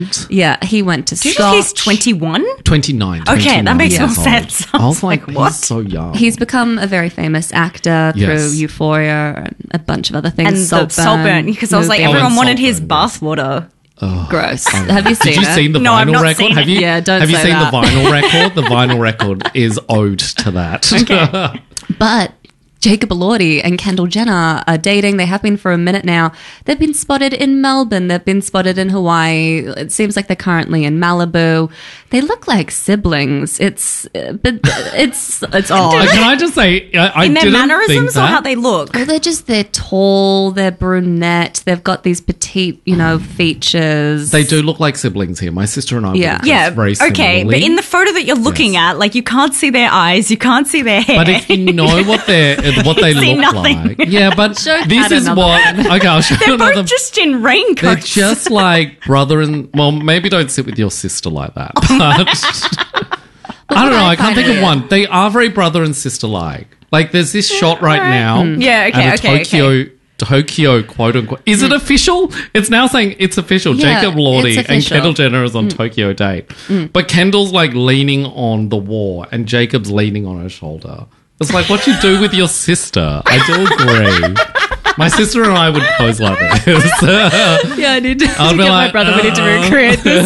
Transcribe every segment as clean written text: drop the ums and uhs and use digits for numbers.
Yeah, he went to Do you think he's Scotch. 21? 29. Okay, that makes more years old. sense. I was like, what? he's so young. He's become a very famous actor Yes. through Euphoria and a bunch of other things. And the Saltburn, because I was like, Moonbeam. everyone and wanted his Saltburn, bathwater. Gross. Have you seen Did you it? see the No, I've vinyl not record? seen Have it. you? Yeah, don't Have you say seen that. the vinyl record? The vinyl record is ode to that. But Jacob Elordi and Kendall Jenner are dating. They have been for a minute now. They've been spotted in Melbourne. They've been spotted in Hawaii. It seems like they're currently in Malibu. They look like siblings. It's odd. Can I just say, I In their didn't think mannerisms that. or how they look? Well, they're tall, they're brunette, they've got these petite, features. They do look like siblings here. My sister and I Yeah. would Yeah, very okay, similarly. but in the photo that you're looking Yes. at, like, you can't see their eyes, you can't see their hair. But if you know what they see look nothing. like, yeah. But Show this Kat is another what. Okay, I'll show they're you another. both just in They're raincoats. just like brother and maybe don't sit with your sister like that. But I don't know. I can't think of one. They are very brother and sister like. Like there's this shot right now. Yeah, okay, at a okay, Tokyo quote unquote. Is it official? It's now saying it's official. Yeah, Jacob Elordi it's and official. Kendall Jenner is on Tokyo date. But Kendall's like leaning on the wall and Jacob's leaning on her shoulder. It's like what you do with your sister. I do agree. My sister and I would pose like this. Yeah, I need to, I'll be like, We need to recreate this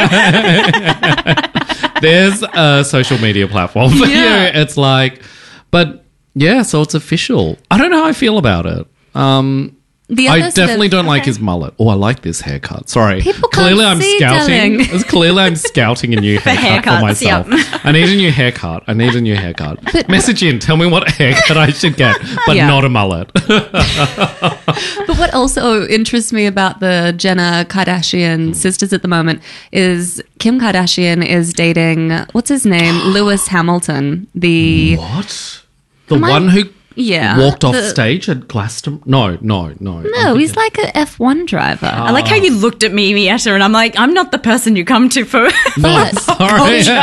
photo. There's a social media platform for you. It's like, but yeah, so it's official. I don't know how I feel about it. The I other sort definitely of- don't like his mullet. Oh, I like this haircut. Sorry. People can't Clearly I'm see, scouting. darling. It's clearly I'm scouting a new haircut for haircuts, myself. yep. I need a new haircut. Message in. Tell me what haircut I should get, but Yeah. not a mullet. But what also interests me about the Jenner Kardashian sisters at the moment is Kim Kardashian is dating, what's his name? Lewis Hamilton. The What? The Am I- one who Yeah, walked off the- stage at Glastonbury? No. No, he's like a F1 driver. I like how you looked at me, Mietta, and I'm like, I'm not the person you come to for But Sorry. this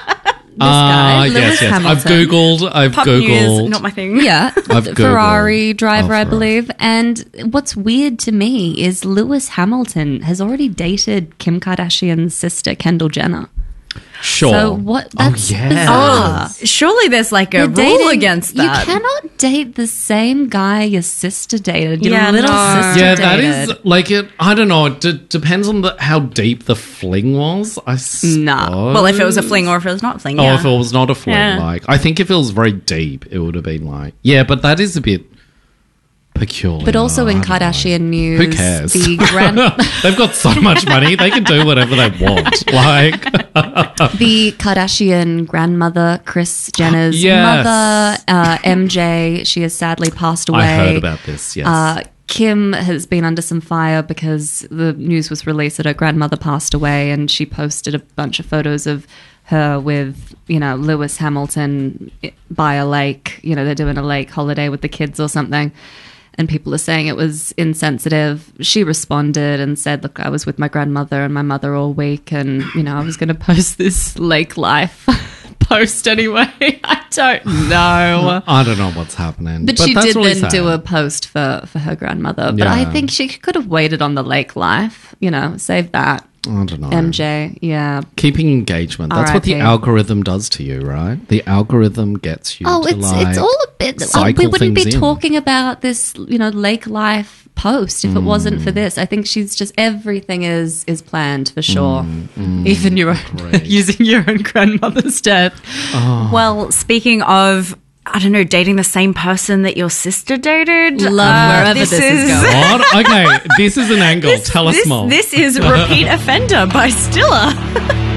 guy, Lewis yes. Hamilton. I've pop Googled. news, not my thing. Yeah, I've Googled. Ferrari driver, Oh, I Ferrari. believe. And what's weird to me is Lewis Hamilton has already dated Kim Kardashian's sister, Kendall Jenner. Sure. So what? That's yes. bizarre. Surely there's like a They're rule against that. You cannot date the same guy your sister dated. Your Yeah, little no. sister Yeah, dated. that is like it. I don't know. It depends on how deep the fling was. I suppose. Well, if it was a fling or if it was not a fling, Oh, yeah. if it was not a fling, Yeah. like I think if it was very deep, it would have been like, yeah, but that is a bit peculiar. But also in I don't know. Kardashian news, Who cares? the They've got so much money; they can do whatever they want. Like, the Kardashian grandmother, Kris Jenner's Yes. mother, MJ, she has sadly passed away. I heard about this. Yes. Kim has been under some fire because the news was released that her grandmother passed away, and she posted a bunch of photos of her with, Lewis Hamilton by a lake. They're doing a lake holiday with the kids or something. And people are saying it was insensitive. She responded and said, look, I was with my grandmother and my mother all week, and, I was going to post this lake life post anyway. I don't know. I don't know what's happening. But she that's did really then sad. do a post for her grandmother. But I Yeah. think she could have waited on the lake life, save that. I don't know. MJ, yeah. Keeping engagement. That's what the R.I.P. algorithm does to you, right? The algorithm gets you Oh, to it's all a bit. We cycle wouldn't be things in. talking about this, lake life post if it wasn't for this. I think she's just everything is planned for sure. Even your own, using your own grandmother's death. Well, speaking of, I don't know, dating the same person that your sister dated. Love wherever this is going. What? Okay, this is an angle. Tell us more. This is Repeat Offender by Stiller.